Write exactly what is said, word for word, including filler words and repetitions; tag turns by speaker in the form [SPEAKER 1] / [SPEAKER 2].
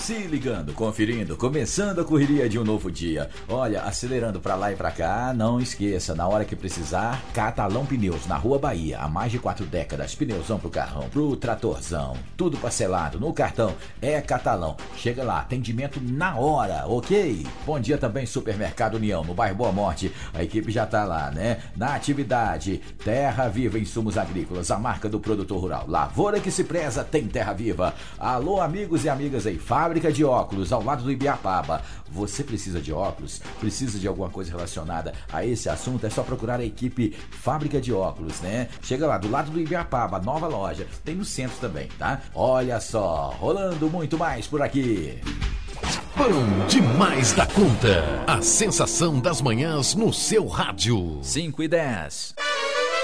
[SPEAKER 1] Se ligando, conferindo, começando a correria de um novo dia. Olha, acelerando pra lá e pra cá, não esqueça, na hora que precisar, Catalão Pneus, na Rua Bahia, há mais de quatro décadas. Pneuzão pro carrão, pro tratorzão, tudo parcelado no cartão, é Catalão. Chega lá, atendimento na hora, ok? Bom dia também, Supermercado União, no bairro Boa Morte. A equipe já tá lá, né? Na atividade, Terra Viva Insumos Agrícolas, a marca do produtor rural. Lavoura que se preza, tem Terra Viva. Alô, amigos e amigas aí, Fábrica de Óculos, ao lado do Ibiapaba. Você precisa de óculos? Precisa de alguma coisa relacionada a esse assunto? É só procurar a equipe Fábrica de Óculos, né? Chega lá, do lado do Ibiapaba, nova loja. Tem no centro também, tá? Olha só, rolando muito mais por aqui.
[SPEAKER 2] Bom demais da conta. A sensação das manhãs no seu rádio.
[SPEAKER 1] cinco e dez.